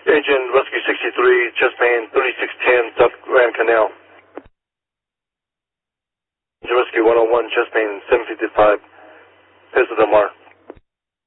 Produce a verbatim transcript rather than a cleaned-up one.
Agent Rescue sixty-three, chest pain thirty-six ten, South Grand Canal. Agent Rescue one oh one, chest pain seven fifty-five, Pesa Del Mar.